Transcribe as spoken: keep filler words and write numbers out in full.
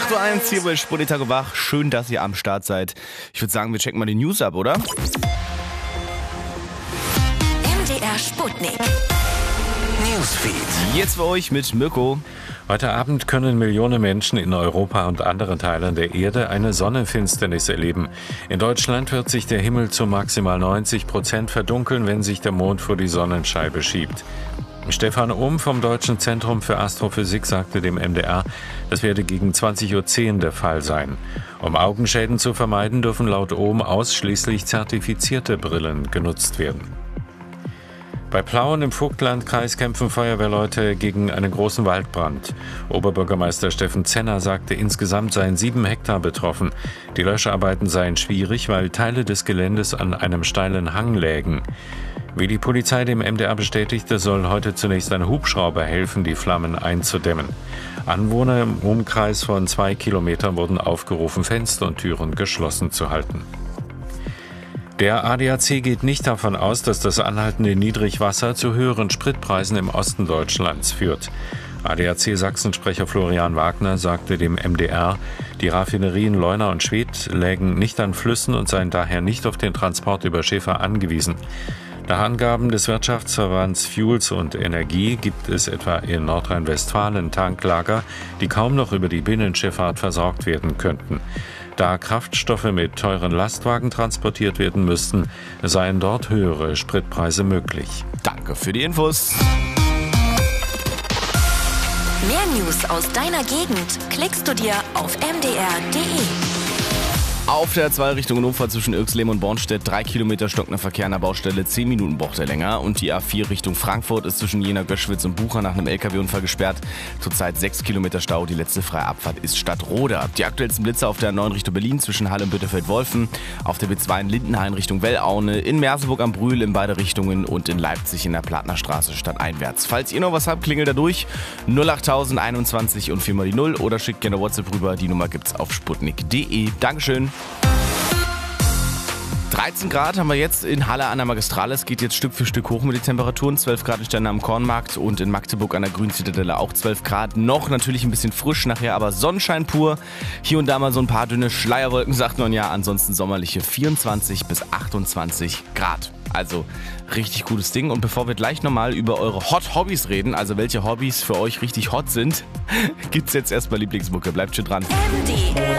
acht Uhr eins hier bei Sputnik Tag und Wach. Schön, dass ihr am Start seid. Ich würde sagen, wir checken mal die News ab, oder? M D R Sputnik. Newsfeed. Jetzt für euch mit Mirko. Heute Abend können Millionen Menschen in Europa und anderen Teilen der Erde eine Sonnenfinsternis erleben. In Deutschland wird sich der Himmel zu maximal neunzig Prozent verdunkeln, wenn sich der Mond vor die Sonnenscheibe schiebt. Stefan Ohm vom Deutschen Zentrum für Astrophysik sagte dem M D R, das werde gegen zwanzig Uhr zehn der Fall sein. Um Augenschäden zu vermeiden, dürfen laut Ohm ausschließlich zertifizierte Brillen genutzt werden. Bei Plauen im Vogtlandkreis kämpfen Feuerwehrleute gegen einen großen Waldbrand. Oberbürgermeister Steffen Zenner sagte, insgesamt seien sieben Hektar betroffen. Die Löscharbeiten seien schwierig, weil Teile des Geländes an einem steilen Hang lägen. Wie die Polizei dem M D R bestätigte, soll heute zunächst ein Hubschrauber helfen, die Flammen einzudämmen. Anwohner im Umkreis von zwei Kilometern wurden aufgerufen, Fenster und Türen geschlossen zu halten. Der A D A C geht nicht davon aus, dass das anhaltende Niedrigwasser zu höheren Spritpreisen im Osten Deutschlands führt. A D A C-Sachsensprecher Florian Wagner sagte dem M D R, die Raffinerien Leuna und Schwedt lägen nicht an Flüssen und seien daher nicht auf den Transport über Schiffe angewiesen. Nach Angaben des Wirtschaftsverbands Fuels und Energie gibt es etwa in Nordrhein-Westfalen Tanklager, die kaum noch über die Binnenschifffahrt versorgt werden könnten. Da Kraftstoffe mit teuren Lastwagen transportiert werden müssten, seien dort höhere Spritpreise möglich. Danke für die Infos. Mehr News aus deiner Gegend klickst du dir auf m d r punkt d e. Auf der zwei Richtung Hannover zwischen Irxleben und Bornstedt drei Kilometer stockender Verkehr an der Baustelle, zehn Minuten braucht er länger. Und die A vier Richtung Frankfurt ist zwischen Jena, Göschwitz und Bucha nach einem L K W-Unfall gesperrt. Zurzeit sechs Kilometer Stau, die letzte freie Abfahrt ist Stadtroda. Die aktuellsten Blitze auf der A neun Richtung Berlin zwischen Halle und Bitterfeld-Wolfen, auf der B zwei in Lindenhain Richtung Wellaune, in Merseburg am Brühl in beide Richtungen und in Leipzig in der Plattnerstraße stadteinwärts. Falls ihr noch was habt, klingelt da durch null acht tausend einundzwanzig und viermal die null oder schickt gerne WhatsApp rüber. Die Nummer gibt's auf sputnik punkt d e. Dankeschön. dreizehn Grad haben wir jetzt in Halle an der Magistrale. Es geht jetzt Stück für Stück hoch mit den Temperaturen. zwölf Grad in Sterne am Kornmarkt und in Magdeburg an der Grünzitadelle auch zwölf Grad. Noch natürlich ein bisschen frisch nachher, aber Sonnenschein pur. Hier und da mal so ein paar dünne Schleierwolken, sagt man ja. Ansonsten sommerliche vierundzwanzig bis achtundzwanzig Grad. Also richtig gutes Ding. Und bevor wir gleich nochmal über eure Hot Hobbys reden, also welche Hobbys für euch richtig hot sind, gibt's jetzt erstmal Lieblingsmucke. Bleibt schön dran. M D R